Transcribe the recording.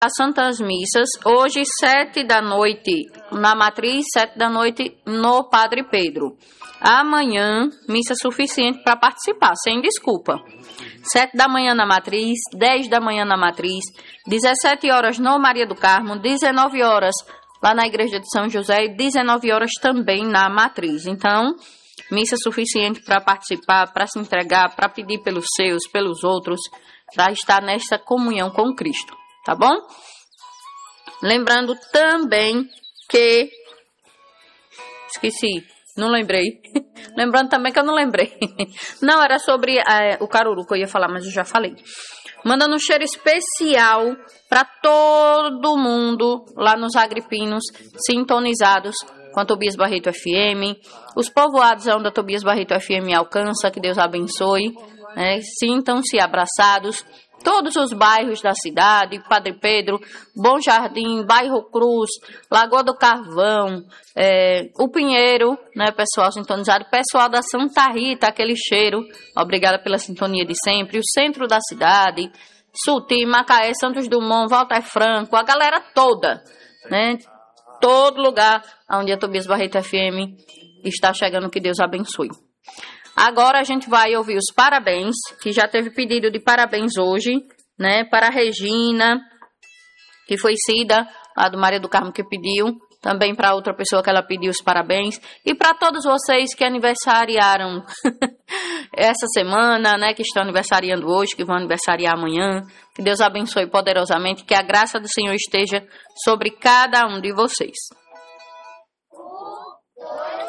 as Santas Missas, hoje 7 da noite na Matriz, 7 da noite no Padre Pedro. Amanhã, missa suficiente para participar, sem desculpa. 7 da manhã na Matriz, 10 da manhã na Matriz, 17 horas no Maria do Carmo, 19 horas lá na Igreja de São José e 19 horas também na Matriz. Então, missa suficiente para participar, para se entregar, para pedir pelos seus, pelos outros, para estar nessa comunhão com Cristo, tá bom? Lembrando também que... Esqueci, não lembrei. Lembrando também que eu não lembrei. Não, era sobre o caruru que eu ia falar, mas eu já falei. Mandando um cheiro especial para todo mundo lá nos Agripinos, sintonizados com a Tobias Barreto FM, os povoados onde a Tobias Barreto FM alcança, que Deus abençoe, né? Sintam-se abraçados, todos os bairros da cidade, Padre Pedro, Bom Jardim, Bairro Cruz, Lagoa do Carvão, o Pinheiro, né, pessoal sintonizado, pessoal da Santa Rita, aquele cheiro, obrigada pela sintonia de sempre, o centro da cidade, Suti, Macaé, Santos Dumont, Walter Franco, a galera toda, né? Todo lugar onde a Tobias Barreto FM está chegando, que Deus abençoe. Agora a gente vai ouvir os parabéns, que já teve pedido de parabéns hoje, né? Para a Regina, que foi Cida, lá do Maria do Carmo, que pediu. Também para outra pessoa que ela pediu os parabéns. E para todos vocês que aniversariaram essa semana, né? Que estão aniversariando hoje, que vão aniversariar amanhã. Que Deus abençoe poderosamente, que a graça do Senhor esteja sobre cada um de vocês.